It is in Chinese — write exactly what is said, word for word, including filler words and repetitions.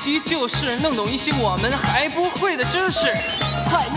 其就是弄懂一些我们还不会的知识。 快